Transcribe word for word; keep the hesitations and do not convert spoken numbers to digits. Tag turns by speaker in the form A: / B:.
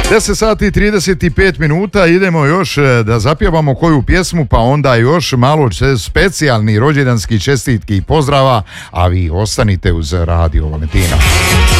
A: deset sati i trideset pet minuta, idemo još da zapjevamo koju pjesmu, pa onda još malo specijalni rođendanski čestitki i pozdrava, a vi ostanite uz Radio Valentina.